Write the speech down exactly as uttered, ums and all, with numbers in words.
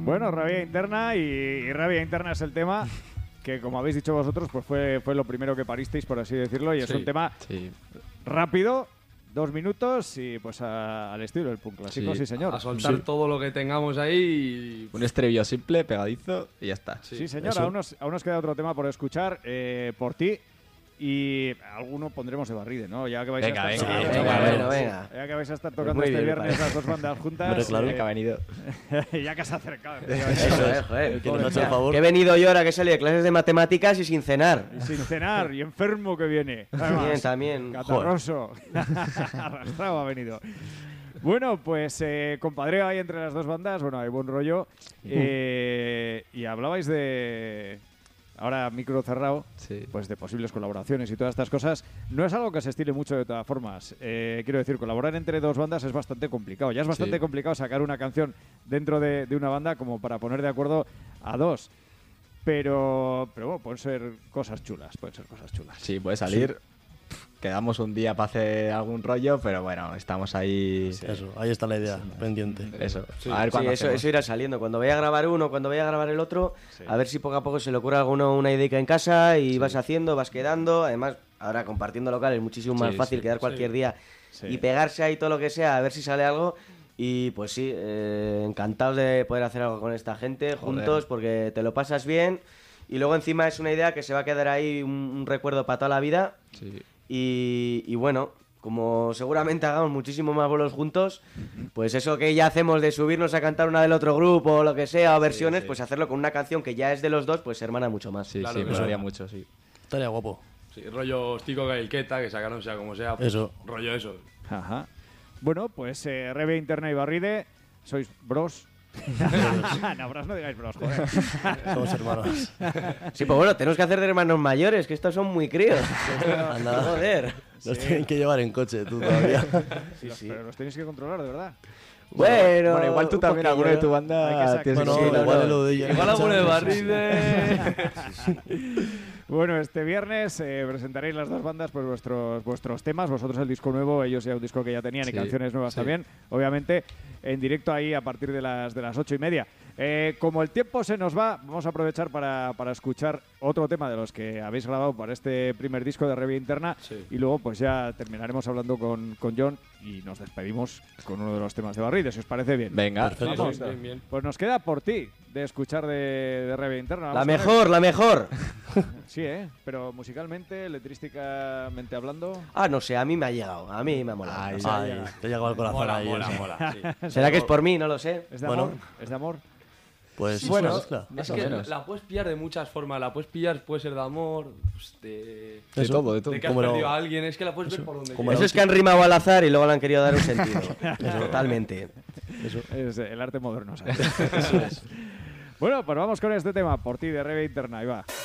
Bueno, rabia interna y, y rabia interna es el tema que, como habéis dicho vosotros, pues fue, fue lo primero que paristeis, por así decirlo, y es Sí, un tema sí. rápido, dos minutos y pues a, al estilo del punk clásico, sí, Sí. señor. A soltar Sí. todo lo que tengamos ahí y... Un estribillo simple, pegadizo y ya está. Sí, señor, eso. aún nos, aún nos queda otro tema por escuchar, eh, por ti. Y alguno pondremos de barride, ¿no? Ya que vais Venga, a estar venga, tocando, venga, ya venga, venga. Ya que vais a estar tocando muy este bien, me viernes parece. las dos bandas juntas. Hombre, claro. eh, Que ha venido. ya que se ha acercado. Eso es, joder. Que nos ha hecho el favor. Que he venido yo ahora que salí de clases de matemáticas y sin cenar. Y sin cenar, y enfermo que viene. Además, También, también. catarroso. Arrastrado ha venido. Bueno, pues eh, compadreo ahí entre las dos bandas. Bueno, hay buen rollo. Eh, y hablabais de... Ahora micro cerrado, Sí. pues de posibles colaboraciones y todas estas cosas. No es algo que se estile mucho de todas formas. Eh, quiero decir, colaborar entre dos bandas es bastante complicado. Ya es bastante Sí. complicado sacar una canción dentro de, de una banda como para poner de acuerdo a dos. Pero, pero bueno, pueden ser cosas chulas, pueden ser cosas chulas. Sí, puede salir. Quedamos un día para hacer algún rollo, pero bueno, estamos ahí. Eso, ahí está la idea, pendiente. Eso. Sí. A ver Sí, cuándo eso, hacemos. eso irá saliendo. Cuando vaya a grabar uno, cuando vaya a grabar el otro, a ver si poco a poco se le ocurre a alguno una idea en casa y vas haciendo, vas quedando. Además, ahora compartiendo local es muchísimo más Sí, fácil sí, quedar cualquier sí. día Sí. y pegarse ahí todo lo que sea, a ver si sale algo. Y pues sí, eh, encantados de poder hacer algo con esta gente juntos porque te lo pasas bien. Y luego encima es una idea que se va a quedar ahí un, un recuerdo para toda la vida. Sí. Y, y bueno, como seguramente hagamos muchísimo más bolos juntos, pues eso que ya hacemos de subirnos a cantar una del otro grupo o lo que sea, o versiones, sí. pues hacerlo con una canción que ya es de los dos, pues se hermana mucho más. Sí, Claro, sí, me claro. gustaría mucho, sí. Estaría guapo. Sí, rollo Tico Gailqueta, que sacaron sea como sea. Pues, Eso. Rollo eso. Ajá. Bueno, pues eh, Rebe Interna y Barride, sois bros. no, bros, no digáis bros, joder. Somos hermanos. Sí, pues bueno, tenemos que hacer de hermanos mayores, que estos son muy críos. Anda. Joder. Los tienen que llevar en coche, tú todavía. Los- Pero los tenéis que controlar, de verdad. Bueno, Bueno, igual tú un también, poquillo, alguno de tu ¿no? Hay que banda sacar- tienes Bueno, que sí, no, igual no. es lo de ella. Igual alguno de barride. Bueno, este viernes eh, presentaréis las dos bandas pues vuestros vuestros temas, vosotros el disco nuevo, ellos ya un disco que ya tenían y Sí, canciones nuevas sí. también, obviamente en directo ahí a partir de las de las ocho y media. Eh, como el tiempo se nos va, vamos a aprovechar para, para escuchar otro tema de los que habéis grabado para este primer disco de Revia Interna Sí. y luego pues ya terminaremos hablando con, con John y nos despedimos con uno de los temas de Barride, si os parece bien. Venga. Perfecto. Vamos. Bien, bien. Pues nos queda por ti de escuchar de, de Revia Interna. La Vamos con él. mejor, la mejor. Sí, ¿eh? Pero musicalmente, letrísticamente hablando... Ah, no sé, a mí me ha llegado, a mí me ha molado. Ay, O sea, Ay, te ha llegado al corazón Mola, ahí. mola, eso. mola. sí. ¿será que es por mí? No lo sé. ¿Es de Bueno. amor? ¿Es de amor? Pues Bueno, es una mezcla. Más Es o que menos. la puedes pillar de muchas formas. La puedes pillar, puede ser de amor, pues, de... De Eso. todo, de todo. de que has Como lo- perdido a alguien. Es que la puedes ver por donde como quieras. Eso es que han rimado al azar y luego le han querido dar un sentido. Totalmente. Es el arte moderno, ¿sabes? Bueno, pues vamos con este tema, por ti de Revia Interna, ahí va.